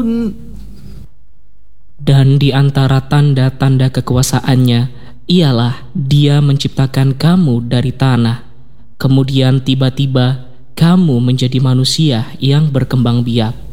Dan di antara tanda-tanda kekuasaannya, ialah Dia menciptakan kamu dari tanah. Kemudian tiba-tiba kamu menjadi manusia yang berkembang biak.